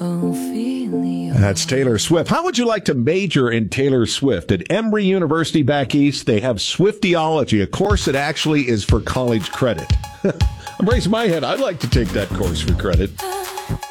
Ophelia. That's Taylor Swift. How would you like to major in Taylor Swift? At Emory University back east, they have Swiftiology, a course that actually is for college credit. I'm raising my head. I'd like to take that course for credit.